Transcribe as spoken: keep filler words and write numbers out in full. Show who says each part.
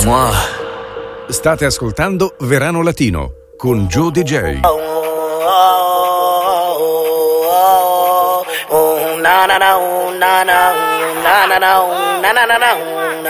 Speaker 1: moi.
Speaker 2: State ascoltando Verano Latino con Joe D J.
Speaker 3: Na na na na na na na na na na na na.